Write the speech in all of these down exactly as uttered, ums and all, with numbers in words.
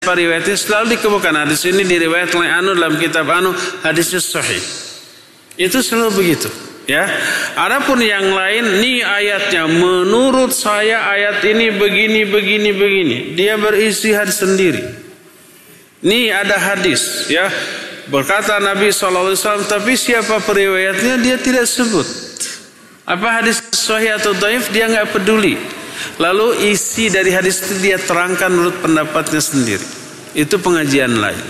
riwayatnya selalu dikemukakan hadis ini diriwayat oleh anu dalam kitab anu hadisnya sahih. Itu selalu begitu. Ya, adapun yang lain, nih ayatnya menurut saya ayat ini begini begini begini, dia beristihad sendiri. Nih ada hadis, ya berkata Nabi shallallahu alaihi wasallam, tapi siapa periwayatnya dia tidak sebut. Apa hadis sahih atau dhaif dia nggak peduli. Lalu isi dari hadis itu dia terangkan menurut pendapatnya sendiri. Itu pengajian lain.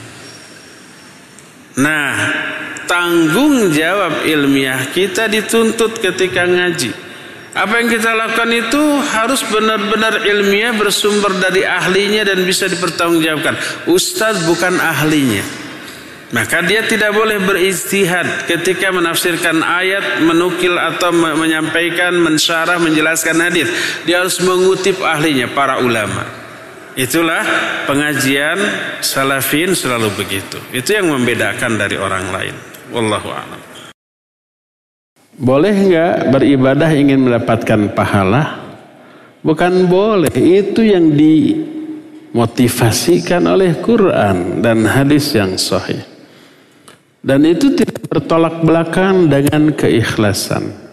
Nah, tanggung jawab ilmiah kita dituntut ketika ngaji. Apa yang kita lakukan itu harus benar-benar ilmiah, bersumber dari ahlinya dan bisa dipertanggungjawabkan. Ustaz bukan ahlinya, maka dia tidak boleh berijtihad ketika menafsirkan ayat, menukil atau menyampaikan, mensyarah, menjelaskan hadis. Dia harus mengutip ahlinya, para ulama. Itulah pengajian salafin selalu begitu. Itu yang membedakan dari orang lain. Wallahu a'lam. Boleh enggak beribadah ingin mendapatkan pahala? Bukan boleh, itu yang dimotivasikan oleh Quran dan hadis yang sahih. Dan itu tidak bertolak belakang dengan keikhlasan.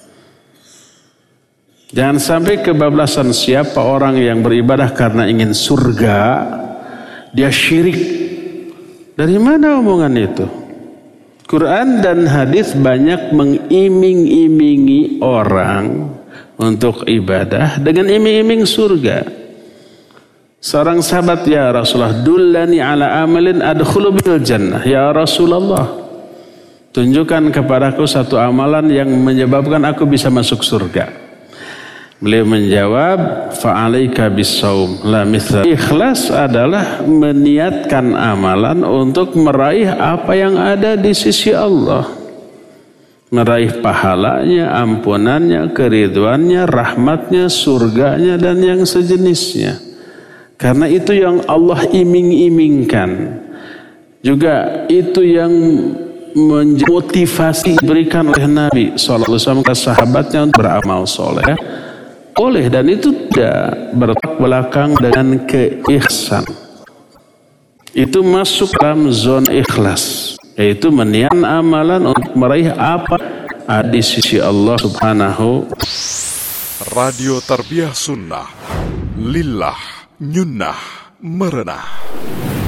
Jangan sampai kebablasan siapa orang yang beribadah karena ingin surga, dia syirik. Dari mana omongan itu? Quran dan hadis banyak mengiming-imingi orang untuk ibadah dengan iming-iming surga. Seorang sahabat, ya Rasulullah, dullani ala amalin adkhulu bil jannah. Ya Rasulullah, tunjukkan kepadaku satu amalan yang menyebabkan aku bisa masuk surga. Beliau menjawab, fa'alaika bis-shaum la mithla. Ikhlas adalah meniatkan amalan untuk meraih apa yang ada di sisi Allah. Meraih pahalanya, ampunannya, keridhoannya, rahmatnya, surganya dan yang sejenisnya. Karena itu yang Allah iming-imingkan. Juga itu yang motivasi diberikan oleh Nabi shallallahu alaihi wasallam ke sahabatnya untuk beramal soleh. Boleh, dan itu tidak bertolak belakang dengan keikhlasan. Itu masuk dalam zona ikhlas, yaitu meniatkan amalan untuk meraih apa ada di sisi Allah Subhanahu. Radio Tarbiyah Sunnah, lillah, nyunnah, merenah.